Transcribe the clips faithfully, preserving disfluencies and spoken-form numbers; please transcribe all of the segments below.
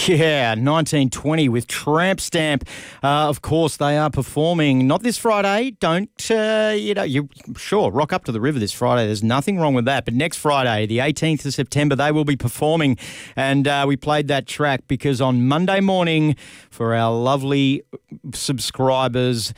Yeah, nineteen twenty with Tramp Stamp. Uh, of course, they are performing not this Friday. Don't, uh, you know, you sure, rock up to the river this Friday. There's nothing wrong with that. But next Friday, the eighteenth of September, they will be performing. And uh, we played that track because on Monday morning, for our lovely subscribers,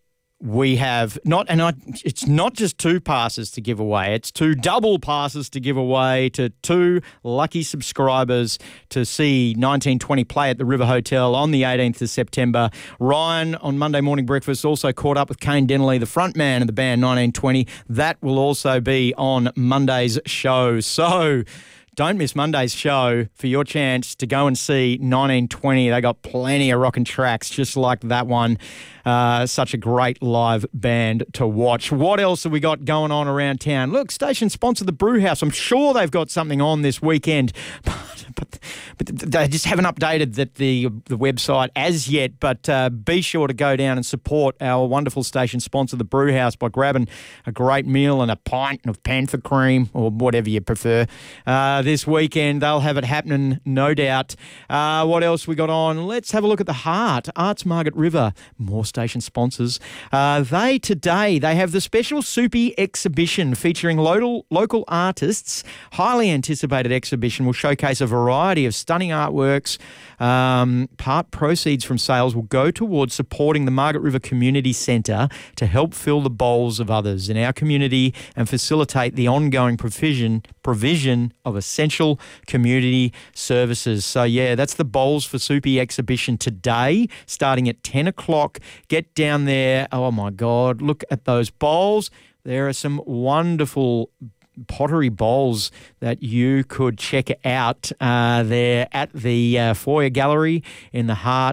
we have not, and I, it's not just two passes to give away. It's two double passes to give away to two lucky subscribers to see nineteen twenty play at the River Hotel on the eighteenth of September. Ryan on Monday Morning Breakfast also caught up with Kane Denley, the front man of the band nineteen twenty. That will also be on Monday's show. So don't miss Monday's show for your chance to go and see nineteen twenty. They got plenty of rockin' tracks just like that one. Uh, such a great live band to watch. What else have we got going on around town? Look, station sponsor the Brewhouse. I'm sure they've got something on this weekend, but, but, but they just haven't updated that the the website as yet. But uh, be sure to go down and support our wonderful station sponsor, the Brewhouse, by grabbing a great meal and a pint of Panther cream or whatever you prefer. Uh, this weekend they'll have it happening, no doubt. Uh, what else we got on? Let's have a look at the Heart. Arts Margaret River. More station sponsors. Uh, they today, they have the special Soupy exhibition featuring local, local artists. Highly anticipated exhibition will showcase a variety of stunning artworks. Um, part proceeds from sales will go towards supporting the Margaret River Community Centre to help fill the bowls of others in our community and facilitate the ongoing provision, provision of essential community services. So, yeah, that's the Bowls for Soupy exhibition today, starting at ten o'clock. Get down there. Oh, my God. Look at those bowls. There are some wonderful pottery bowls that you could check out uh, there at the uh, foyer gallery in the Heart